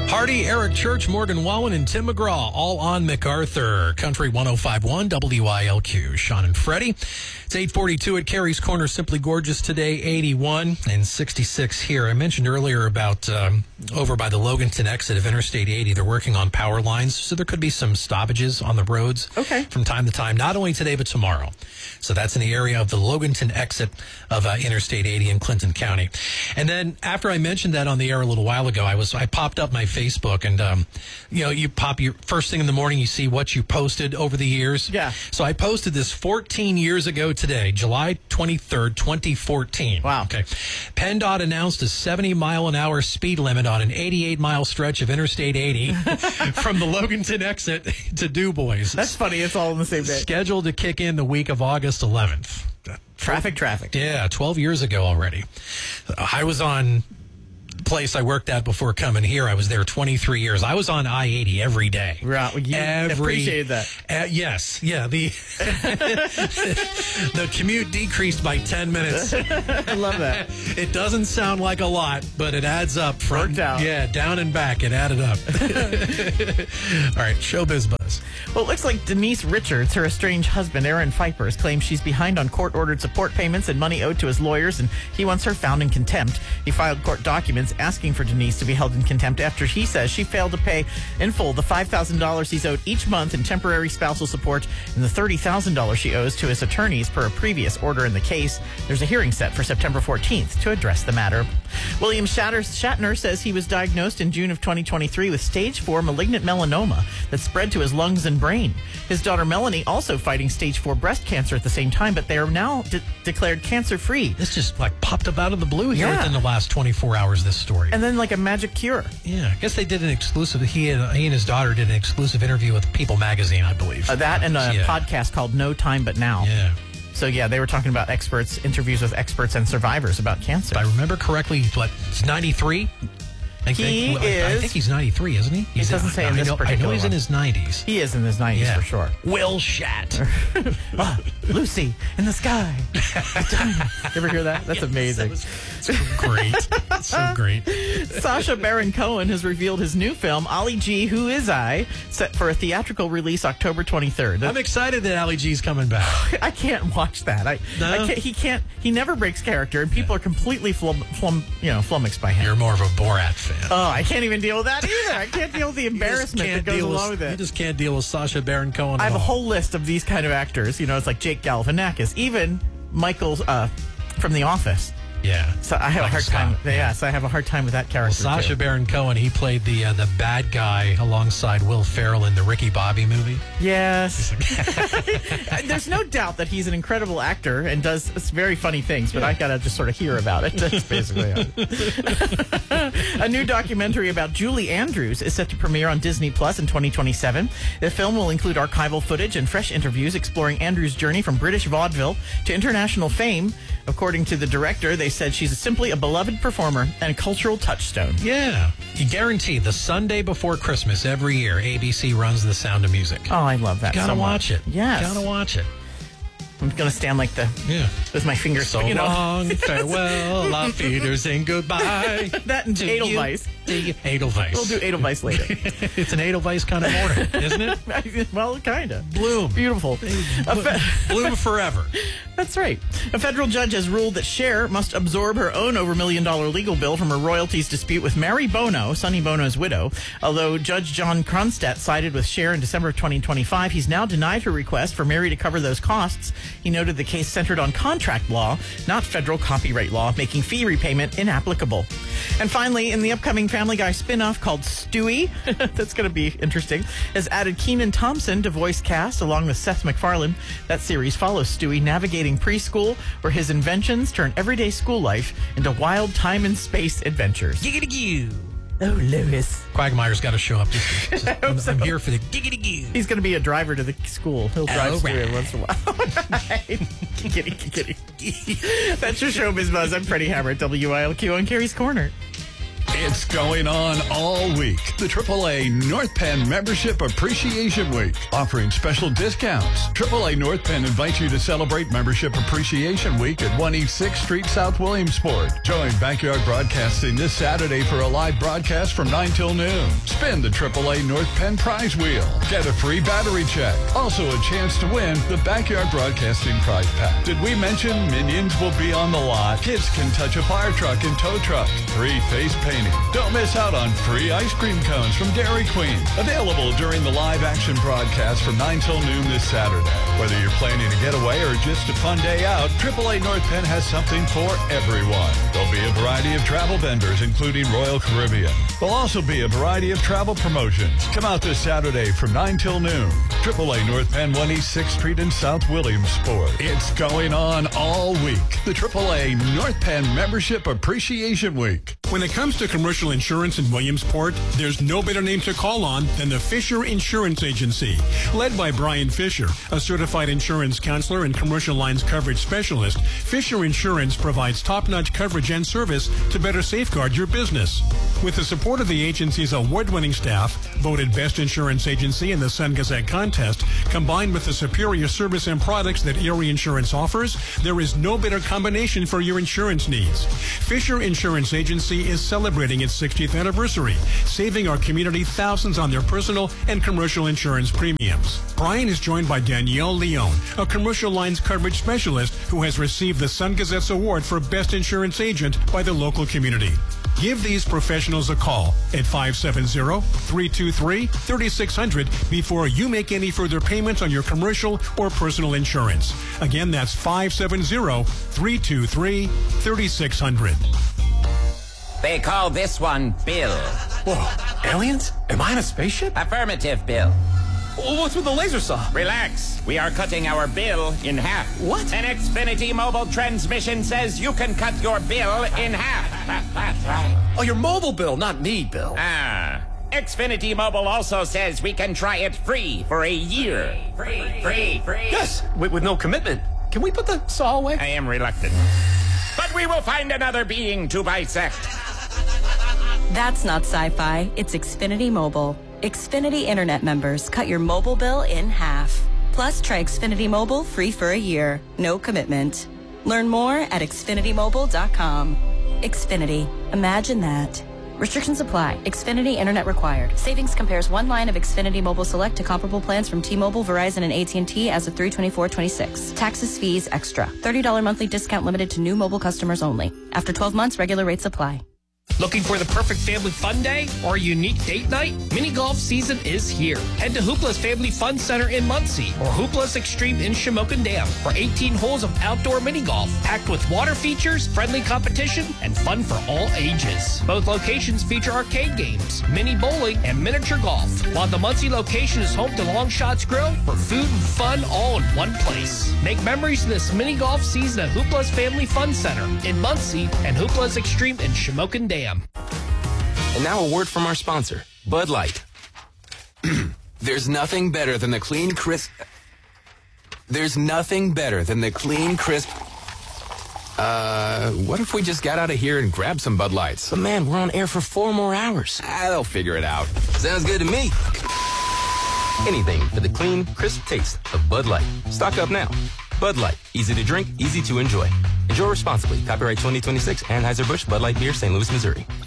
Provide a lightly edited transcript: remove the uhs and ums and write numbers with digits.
Hardy, Eric Church, Morgan Wallen, and Tim McGraw, all on MacArthur. Country 105.1 WILQ. Sean and Freddie. It's 8:42 at Carrie's Corner. Simply gorgeous today, 81 and 66 here. I mentioned earlier about over by the Loganton exit of Interstate 80, they're working on power lines, so there could be some stoppages on the roads from time to time, not only today but tomorrow. So that's in the area of the Loganton exit of Interstate 80 in Clinton County. And then after I mentioned that on the air a little while ago, I popped up my Facebook, and you pop your first thing in the morning, you see what you posted over the years. Yeah. So I posted this 14 years ago today, July 23rd, 2014. Wow. Okay. PennDOT announced a 70-mile-an-hour speed limit on an 88-mile stretch of Interstate 80 from the Loganton exit to Du Bois. That's funny. It's all on the same day. Scheduled to kick in the week of August 11th. Traffic. Yeah, 12 years ago already. I was on place I worked at before coming here. I was there 23 years. I was on I-80 every day. Right. You appreciated that. Yes. Yeah. The the commute decreased by 10 minutes. I love that. It doesn't sound like a lot, but it adds up. Worked out. Yeah, down and back. It added up. All right, Showbiz Buzz. Well, it looks like Denise Richards, her estranged husband, Aaron Pfeiffer, claims she's behind on court-ordered support payments and money owed to his lawyers, and he wants her found in contempt. He filed court documents asking for Denise to be held in contempt after he says she failed to pay in full the $5,000 he's owed each month in temporary spousal support and the $30,000 she owes to his attorneys per a previous order in the case. There's a hearing set for September 14th to address the matter. William Shatner says he was diagnosed in June of 2023 with stage 4 malignant melanoma that spread to his lungs and brain. His daughter Melanie also fighting stage 4 breast cancer at the same time, but they are now declared cancer-free. This just popped up out of the blue here Yeah. within the last 24 hours, this story. And then like a magic cure. Yeah, I guess they did an exclusive. He and his daughter did an exclusive interview with People Magazine, I believe. That and a podcast called No Time But Now. Yeah. So, yeah, they were talking about interviews with experts and survivors about cancer. If I remember correctly, he's 93? I think he's 93, isn't he? It doesn't say in this particular I know he's one. in his 90s. He is in his 90s for sure. Will Shat. Lucy in the sky. You ever hear that? That's amazing. So great. So great. Sacha Baron Cohen has revealed his new film, Ali G, Who Is I, set for a theatrical release October 23rd. I'm excited that Ali G's coming back. I can't watch that. I can't. He never breaks character, and people are completely flummoxed by him. You're more of a Borat fan. Oh, I can't even deal with that either. I can't deal with the embarrassment that goes along with it. You just can't deal with Sacha Baron Cohen. I have a whole list of these kind of actors. It's like Jake Galifianakis, even Michael from The Office. Yeah. So I have a hard time. Yeah, so I have a hard time with that character. Well, Sacha Baron Cohen, he played the bad guy alongside Will Ferrell in the Ricky Bobby movie. Yes. There's no doubt that he's an incredible actor and does very funny things, but I gotta just sort of hear about it. That's basically it. A new documentary about Julie Andrews is set to premiere on Disney Plus in 2027. The film will include archival footage and fresh interviews exploring Andrews' journey from British vaudeville to international fame. According to the director, they said she's simply a beloved performer and a cultural touchstone. Yeah. You guarantee the Sunday before Christmas every year, ABC runs The Sound of Music. Oh, I love that. Gotta watch it. Yes. Gotta watch it. I'm going to stand like with my fingers. So long, farewell, auf Wiedersehen, goodbye. That and Edelweiss. Edelweiss. We'll do Edelweiss later. It's an Edelweiss kind of morning, isn't it? Well, kind of. Bloom. Beautiful. Bloom forever. That's right. A federal judge has ruled that Cher must absorb her own over $1 million legal bill from her royalties dispute with Mary Bono, Sonny Bono's widow. Although Judge John Kronstadt sided with Cher in December of 2025, he's now denied her request for Mary to cover those costs. He noted the case centered on contract law, not federal copyright law, making fee repayment inapplicable. And finally, in the upcoming Family Guy spinoff called Stewie, that's going to be interesting, has added Kenan Thompson to voice cast along with Seth MacFarlane. That series follows Stewie navigating preschool, where his inventions turn everyday school life into wild time and space adventures. Giggity-goo. Oh, Lewis. Quagmire's got to show up. I'm here for the giggity-goo. He's going to be a driver to the school. He'll drive through every once in a while. Giggity. That's your Showbiz Buzz. I'm Freddie Hammer at WILQ on Carrie's Corner. It's going on all week. The AAA North Penn Membership Appreciation Week, offering special discounts. AAA North Penn invites you to celebrate Membership Appreciation Week at 1 East 6th Street, South Williamsport. Join Backyard Broadcasting this Saturday for a live broadcast from 9 till noon. Spin the AAA North Penn prize wheel. Get a free battery check. Also a chance to win the Backyard Broadcasting prize pack. Did we mention Minions will be on the lot? Kids can touch a fire truck and tow truck. Free face painting. Don't miss out on free ice cream cones from Dairy Queen. Available during the live action broadcast from 9 till noon this Saturday. Whether you're planning a getaway or just a fun day out, AAA North Penn has something for everyone. There'll be a variety of travel vendors, including Royal Caribbean. There'll also be a variety of travel promotions. Come out this Saturday from 9 till noon. AAA North Penn, 1 East 6th Street in South Williamsport. It's going on all week. The AAA North Penn Membership Appreciation Week. When it comes to commercial insurance in Williamsport, there's no better name to call on than the Fisher Insurance Agency. Led by Brian Fisher, a certified insurance counselor and commercial lines coverage specialist, Fisher Insurance provides top-notch coverage and service to better safeguard your business. With the support of the agency's award-winning staff, voted Best Insurance Agency in the Sun Gazette contest, combined with the superior service and products that Erie Insurance offers, there is no better combination for your insurance needs. Fisher Insurance Agency is celebrating its 60th anniversary, saving our community thousands on their personal and commercial insurance premiums. Brian is joined by Danielle Leone, a commercial lines coverage specialist who has received the Sun Gazette's award for Best Insurance Agent by the local community. Give these professionals a call at 570-323-3600 before you make any further payments on your commercial or personal insurance. Again, that's 570-323-3600. They call this one Bill. Whoa, aliens? Am I in a spaceship? Affirmative, Bill. What's with the laser saw? Relax. We are cutting our bill in half. What? An Xfinity mobile transmission says you can cut your bill in half. Oh, your mobile bill, not me, Bill. Xfinity Mobile also says we can try it free for a year. Free. Yes, with no commitment. Can we put the saw away? I am reluctant. But we will find another being to bisect. That's not sci-fi. It's Xfinity Mobile. Xfinity Internet members cut your mobile bill in half. Plus, try Xfinity Mobile free for a year. No commitment. Learn more at xfinitymobile.com. Xfinity. Imagine that. Restrictions apply. Xfinity Internet required. Savings compares one line of Xfinity Mobile Select to comparable plans from T-Mobile, Verizon, and AT&T as of 3/24/26. Taxes, fees, extra. $30 monthly discount limited to new mobile customers only. After 12 months, regular rates apply. Looking for the perfect family fun day or a unique date night? Mini golf season is here. Head to Hoopla's Family Fun Center in Muncie or Hoopla's Extreme in Shamokin Dam for 18 holes of outdoor mini golf, packed with water features, friendly competition, and fun for all ages. Both locations feature arcade games, mini bowling, and miniature golf, while the Muncie location is home to Long Shots Grill for food and fun all in one place. Make memories this mini golf season at Hoopla's Family Fun Center in Muncie and Hoopla's Extreme in Shamokin Dam. And now a word from our sponsor, Bud Light. There's nothing better than the clean, crisp... what if we just got out of here and grabbed some Bud Lights? But man, we're on air for 4 more hours. They'll figure it out. Sounds good to me. Anything for the clean, crisp taste of Bud Light. Stock up now. Bud Light. Easy to drink, easy to enjoy. Enjoy responsibly. Copyright 2026, Anheuser-Busch, Bud Light Beer, St. Louis, Missouri.